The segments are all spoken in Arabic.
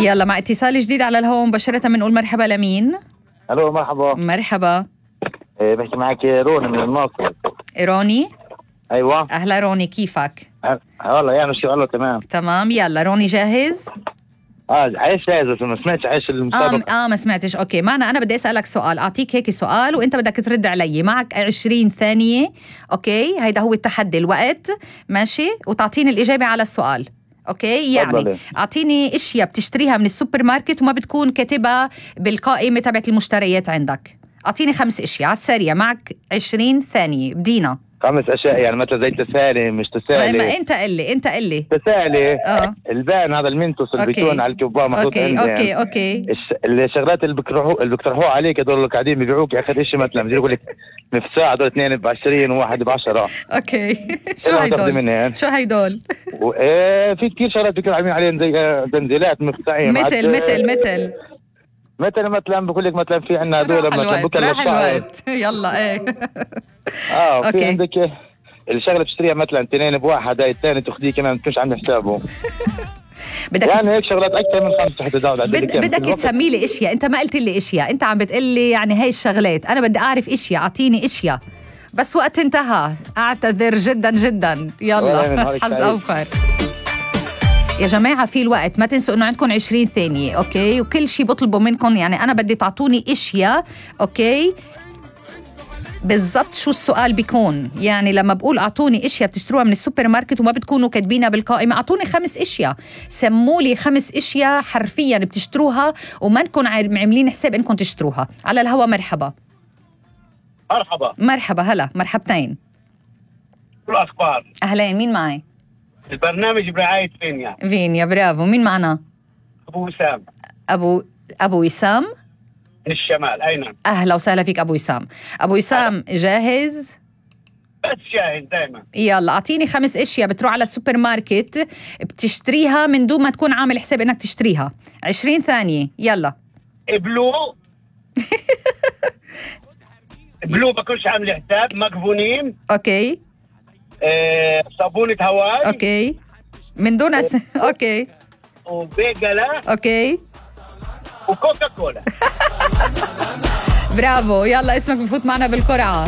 يلا مع اتصال جديد على الهواء مباشرة بنقول مرحبا لمين؟ الو مرحبا. مرحبا. بحكي معك روني من الناصر. روني؟ ايوه اهلا روني، كيفك؟ والله يعني شو والله تمام. تمام. يلا روني جاهز؟ عايش جاهز بس ما سمعتش عايش المسابقة. ما سمعتش. اوكي، معنا انا بدي اسالك سؤال، اعطيك هيك سؤال وانت بدك ترد علي. معك 20 ثانية. اوكي، هيدا هو التحدي، الوقت ماشي، وتعطيني الاجابة على السؤال. اوكي، يعني فضلي. اعطيني اشياء بتشتريها من السوبر ماركت وما بتكون كاتبها بالقائمة تبعت المشتريات عندك. اعطيني 5 اشياء على السريع، معك 20 ثانية، بدينا. 5 اشياء يعني مثلا زي تسالي مش تسالي. ما انت قل لي تسالي. البان هذا المنتوس اللي بيكون على الكوبا محطوط عندي. اوكي الشغلات اللي بيقترحوها عليك هذول اللي قاعدين بيبيعوك اخذ شيء مثلا بيقول لك نفساء هذول 2 ب20 وواحد ب10. اوكي. شو هيدول؟ في كثير شغلات بيكونوا عاملين عليهم زي تنزيلات مفتاحين مثلا بقول لك مثلا في عندنا هذول مثلا بكره الوقت. يلا ايه. في عندك الشغله بتشتريها مثلا 2 بواحد، هاي الثاني تاخذيه كمان بتكونش عند حسابه. يعني هيك شغلات اكثر من 5 حتى داود. بدك تسمي لي اشياء، انت ما قلت لي اشياء، انت عم بتقول لي يعني هاي الشغلات، انا بدي اعرف اشياء، اعطيني اشياء بس وقت انتهى. اعتذر جدا جدا. يلا حظ اوفر يا جماعة. في الوقت ما تنسوا انه عندكم 20 ثانية. اوكي، وكل شيء بطلبه منكم يعني انا بدي تعطوني اشياء. اوكي بالضبط شو السؤال بيكون، يعني لما بقول اعطوني اشياء بتشتروها من السوبر ماركت وما بتكونوا كاتبينها بالقائمة، اعطوني 5 اشياء، سموا لي 5 اشياء حرفيا بتشتروها وما نكون عاملين حساب انكم تشتروها. على الهوا مرحبا. مرحبا. هلا مرحبتين. كل اخبار. اهلين، مين معي؟ البرنامج برعاية فينيا. برافو. مين معنا؟ ابو وسام. ابو وسام من الشمال. اي نعم. اهلا وسهلا فيك ابو وسام. ابو وسام جاهز؟ بس جاهز دائما. يلا اعطيني 5 اشياء بتروح على السوبر ماركت بتشتريها من دون ما تكون عامل حساب انك تشتريها. 20 ثانية يلا. بلو بكونش عامل حساب. مكفونين. اوكي. صابونة هواي. اوكي من دون اوكي. وبيجلا. اوكي. وكوكا كولا. برافو. يلا اسمك بفوت معنا بالقرعة.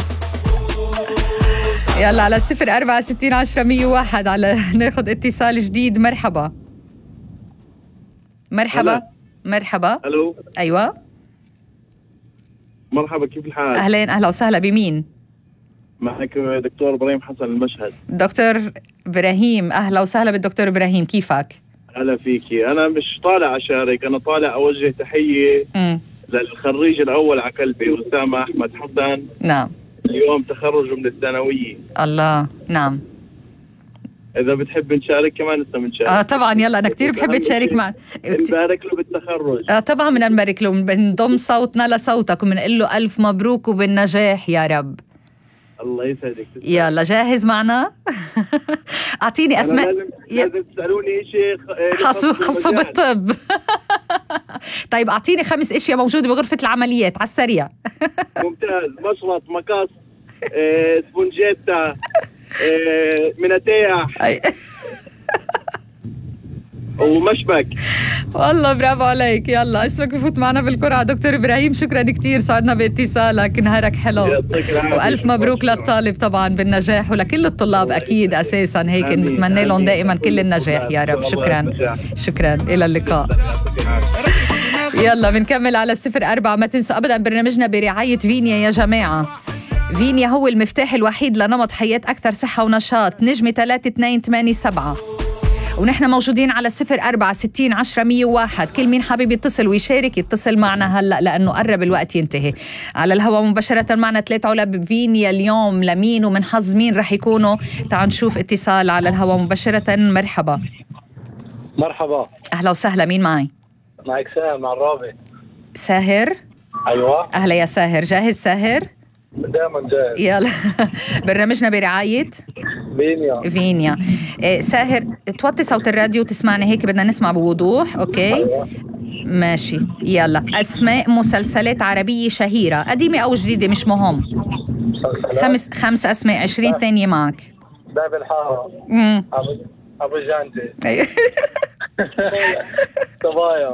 يلا على 04601001 على ناخد اتصال جديد. مرحبا. الو. ايوه مرحبا، كيف الحال؟ اهلين، اهلا وسهلا. بمين؟ معك دكتور ابراهيم حسن المشهد. دكتور ابراهيم، اهلا وسهلا بالدكتور ابراهيم، كيفك؟ هلا فيكي. انا مش طالع اشارك، انا طالع اوجه تحيه للخريج الاول على قلبي اسامه احمد حسن. نعم. اليوم تخرجه من الثانويه. الله. نعم. اذا بتحب نشارك كمان لسه بنشارك. طبعا يلا، انا كثير بحب تشارك معنا. نبارك له بالتخرج. طبعا بدنا نبارك له، بنضم صوتنا لصوتك وبنقول له الف مبروك وبالنجاح يا رب. الله يسعدك. يلا جاهز معنا؟ اعطيني اسماء. لازم تسالوني شيء خاصه بالطب. طيب اعطيني 5 اشياء موجوده بغرفه العمليات على السريع. ممتاز. مشرط، مقص، سبونجيتا، مناتيح ومشبك. والله برافو عليك. يلا اسمك بفوت معنا بالقرعة دكتور إبراهيم. شكرا كتير، سعدنا باتصالك، نهارك حلو وألف مبروك للطالب طبعا بالنجاح ولكل الطلاب أكيد أساسا هيك نتمنى لهم دائما كل النجاح يا رب. شكرا إلى اللقاء. يلا بنكمل على 04. ما تنسوا أبدا برنامجنا برعاية فينيا يا جماعة. فينيا هو المفتاح الوحيد لنمط حياة أكثر صحة ونشاط. نجمة 3287 ونحن موجودين على 04601001. كل مين حابب يتصل ويشارك يتصل معنا هلأ لأنه قرب الوقت ينتهي. على الهواء مباشرة معنا 3 علب فينيا اليوم لمين ومن حظ مين رح يكونوا. تعالوا نشوف اتصال على الهواء مباشرة. مرحبا. أهلا وسهلا. مين معي؟ معك ساهر مع الرابع. ساهر. أيوة. أهلا يا ساهر. جاهز ساهر؟ دائما جاهز. يلا. برنامجنا برعاية فينيا. ساهر توطي صوت الراديو وتسمعني هيك، بدنا نسمع بوضوح. اوكي. أيوة. ماشي. يلا اسماء مسلسلات عربية شهيرة قديمة او جديدة مش مهم. 5 اسماء. 20 ثانية معك. باب الحارة. ابو جانتي. صبايا.